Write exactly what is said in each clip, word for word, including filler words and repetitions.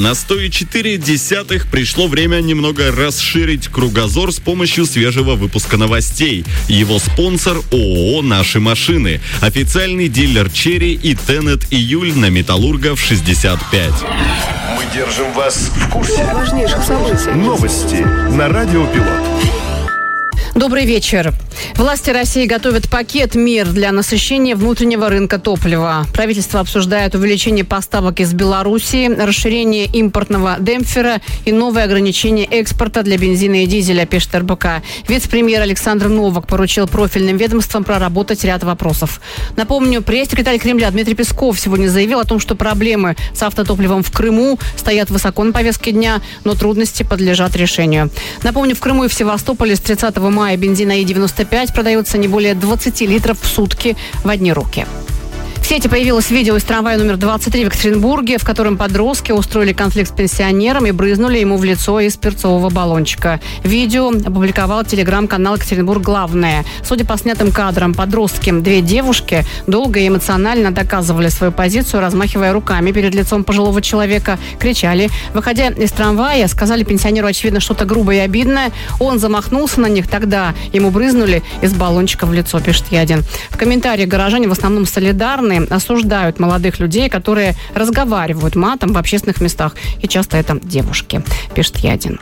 На сто четыре десятых пришло время немного расширить кругозор с помощью свежего выпуска новостей. Его спонсор ООО «Наши машины». Официальный дилер «Черри» и «Тенет Июль» на Металлургов шестьдесят пять. Мы держим вас в курсе важнейших событий. Новости на Радио Пилот. Добрый вечер. Власти России готовят пакет мер для насыщения внутреннего рынка топлива. Правительство обсуждает увеличение поставок из Белоруссии, расширение импортного демпфера и новые ограничения экспорта для бензина и дизеля, пишет эр бэ ка. Вице-премьер Александр Новак поручил профильным ведомствам проработать ряд вопросов. Напомню, пресс-секретарь Кремля Дмитрий Песков сегодня заявил о том, что проблемы с автотопливом в Крыму стоят высоко на повестке дня, но трудности подлежат решению. Напомню, в Крыму и в Севастополе с тридцатого мая бензин а и девяносто пять продается не более двадцать литров в сутки в одни руки. В сети появилось видео из трамвая номер двадцать три в Екатеринбурге, в котором подростки устроили конфликт с пенсионером и брызнули ему в лицо из перцового баллончика. Видео опубликовал телеграм-канал «Екатеринбург Главное». Судя по снятым кадрам, подростки, две девушки, долго и эмоционально доказывали свою позицию, размахивая руками перед лицом пожилого человека, кричали. Выходя из трамвая, сказали пенсионеру, очевидно, что-то грубое и обидное. Он замахнулся на них, тогда ему брызнули из баллончика в лицо, пишет Ядин. В комментариях горожане в основном солидарны, осуждают молодых людей, которые разговаривают матом в общественных местах. И часто это девушки, пишет Ядин.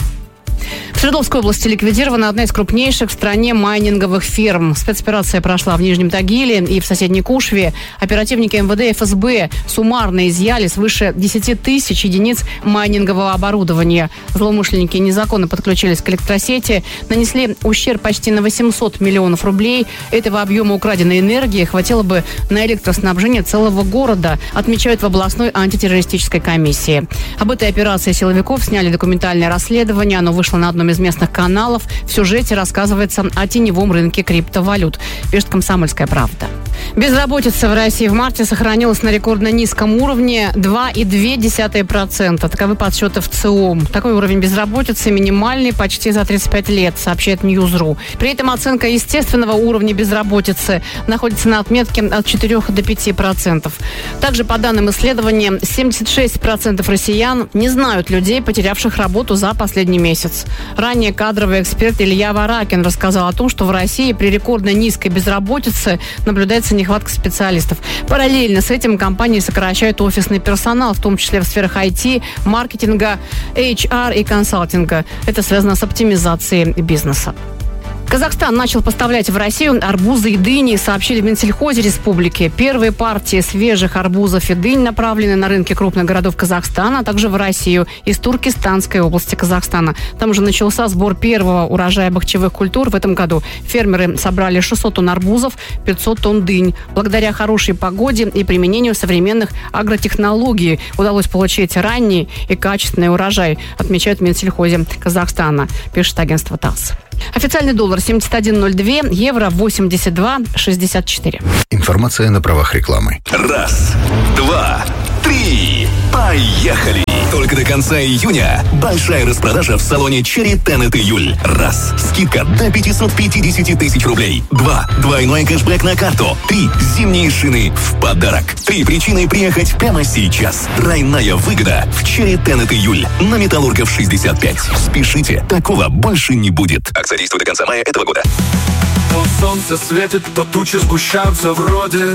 В Свердловской области ликвидирована одна из крупнейших в стране майнинговых фирм. Спецоперация прошла в Нижнем Тагиле и в соседней Кушве. Оперативники эм вэ дэ и эф эс бэ суммарно изъяли свыше десять тысяч единиц майнингового оборудования. Злоумышленники незаконно подключились к электросети, нанесли ущерб почти на восемьсот миллионов рублей. Этого объема украденной энергии хватило бы на электроснабжение целого города, отмечают в областной антитеррористической комиссии. Об этой операции силовиков сняли документальное расследование. Оно вышло на одном из местных каналов. В сюжете рассказывается о теневом рынке криптовалют, пишет «Комсомольская правда». Безработица в России в марте сохранилась на рекордно низком уровне два и две десятых процента. Таковы подсчеты в ЦИОМ. Такой уровень безработицы минимальный почти за тридцать пять лет, сообщает Ньюзру. При этом оценка естественного уровня безработицы находится на отметке от четырёх до пяти процентов. Также, по данным исследования, семьдесят шесть процентов россиян не знают людей, потерявших работу за последний месяц. Ранее кадровый эксперт Илья Варакин рассказал о том, что в России при рекордно низкой безработице наблюдается нехватка специалистов. Параллельно с этим компании сокращают офисный персонал, в том числе в сферах ай ти, маркетинга, эйч ар и консалтинга. Это связано с оптимизацией бизнеса. Казахстан начал поставлять в Россию арбузы и дыни, сообщили в Минсельхозе республики. Первые партии свежих арбузов и дынь направлены на рынки крупных городов Казахстана, а также в Россию из Туркестанской области Казахстана. Там уже начался сбор первого урожая бахчевых культур в этом году. Фермеры собрали шестьсот тонн арбузов, пятьсот тонн дынь. Благодаря хорошей погоде и применению современных агротехнологий удалось получить ранний и качественный урожай, отмечают в Минсельхозе Казахстана, пишет агентство ТАСС. Официальный доллар семьдесят один ноль два, евро восемьдесят два шестьдесят четыре. Информация на правах рекламы. Раз, два, три. Поехали! Только до конца июня большая распродажа в салоне «Черри» «Тенет Июль». Раз. Скидка до пятьсот пятьдесят тысяч рублей. Два. Двойной кэшбэк на карту. Три. Зимние шины в подарок. Три причины приехать прямо сейчас. Тройная выгода в «Черри» «Тенет Июль» на Металлургов шестьдесят пять. Спешите, такого больше не будет. Акция действует до конца мая этого года. То солнце светит, то тучи сгущаются вроде.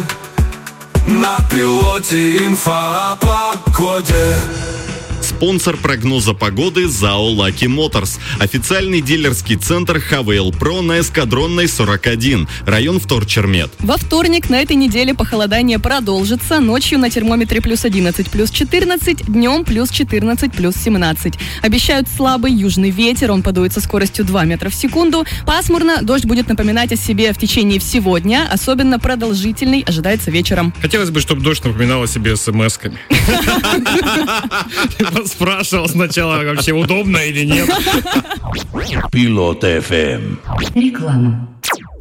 На пилоте инфа о погоде. Спонсор прогноза погоды ЗАО «Лаки Моторс». Официальный дилерский центр ха вэ эл про на Эскадронной сорок один, район Вторчермет. Во вторник на этой неделе похолодание продолжится. Ночью на термометре плюс одиннадцать, плюс четырнадцать, днем плюс четырнадцать, плюс семнадцать. Обещают слабый южный ветер, он подует со скоростью два метра в секунду. Пасмурно, дождь будет напоминать о себе в течение всего дня, особенно продолжительный ожидается вечером. Хотелось бы, чтобы дождь напоминал о себе смс-ками. Спрашивал сначала, вообще удобно или нет. Пилот эф эм. Реклама.